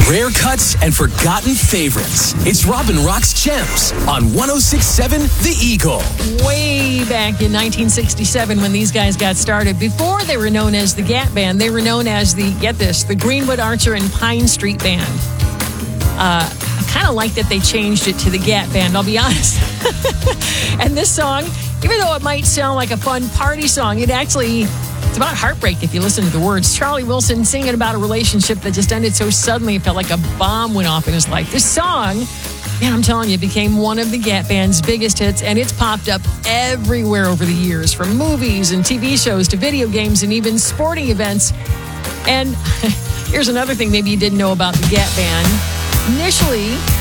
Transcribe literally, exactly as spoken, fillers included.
Rare cuts and forgotten favorites. It's Robin Rock's Gems on one oh six point seven The Eagle. Way back in nineteen sixty-seven when these guys got started, before they were known as the Gap Band, they were known as the, get this, the Greenwood Archer and Pine Street Band. Uh, I kind of like that they changed it to the Gap Band, I'll be honest. And this song, even though it might sound like a fun party song, it actually... it's about heartbreak if you listen to the words. Charlie Wilson singing about a relationship that just ended so suddenly it felt like a bomb went off in his life. This song, man, I'm telling you, became one of the Gap Band's biggest hits, and it's popped up everywhere over the years, from movies and T V shows to video games and even sporting events. And here's another thing maybe you didn't know about the Gap Band. Initially,